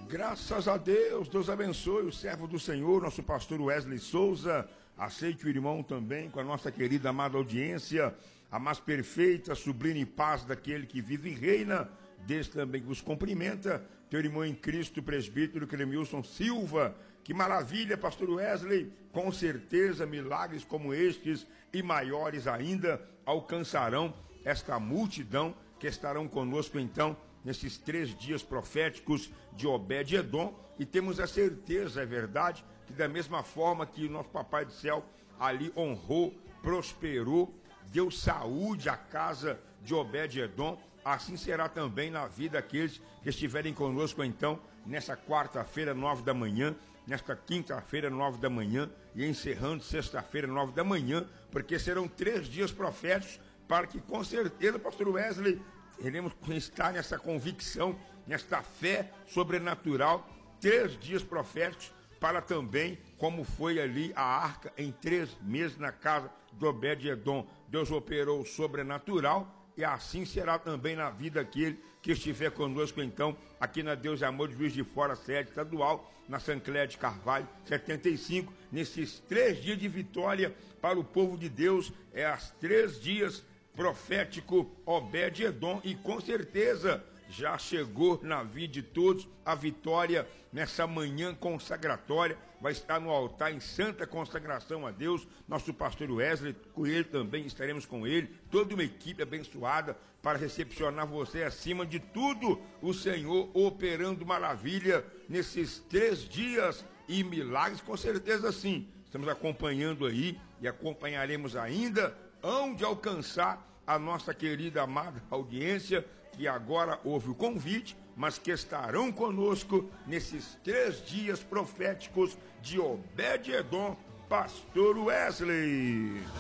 Graças a Deus, Deus abençoe o servo do Senhor, nosso pastor Wesley Souza. Aceite o irmão também com a nossa querida amada audiência, a mais perfeita, sublime paz daquele que vive e reina. Deus também vos cumprimenta, teu irmão em Cristo, presbítero Clemilson Silva. Que maravilha, pastor Wesley, com certeza milagres como estes e maiores ainda alcançarão esta multidão que estarão conosco então nesses 3 dias proféticos de Obed-Edom, e temos a certeza, é verdade, que da mesma forma que nosso Papai do Céu ali honrou, prosperou, deu saúde à casa de Obed-Edom, assim será também na vida daqueles que estiverem conosco então, nessa quarta-feira, 9 da manhã, nesta quinta-feira, 9 da manhã, e encerrando sexta-feira, 9 da manhã, porque serão 3 dias proféticos, para que com certeza, pastor Wesley, iremos estar nessa convicção, nesta fé sobrenatural, 3 dias proféticos, para também, como foi ali a arca em 3 meses na casa de Obed-Edom, Deus operou o sobrenatural, e assim será também na vida daquele que estiver conosco então, aqui na Deus e Amor de Juiz de Fora, sede estadual, na Sancler de Carvalho, 75, nesses 3 dias de vitória para o povo de Deus, as 3 dias profético Obed-Edom, e com certeza já chegou na vida de todos a vitória nessa manhã consagratória. Vai estar no altar em santa consagração a Deus, nosso pastor Wesley, com ele também estaremos com ele, toda uma equipe abençoada para recepcionar você acima de tudo, o Senhor operando maravilha nesses 3 dias e milagres, com certeza sim. Estamos acompanhando aí e acompanharemos ainda onde alcançar a nossa querida amada audiência, que agora ouve o convite, mas que estarão conosco nesses 3 dias proféticos de Obed-Edom, pastor Wesley.